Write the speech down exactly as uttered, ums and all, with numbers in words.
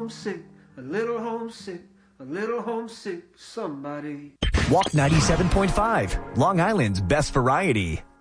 homesick, a little homesick, a little homesick, somebody. Walk ninety-seven point five, Long Island's best variety.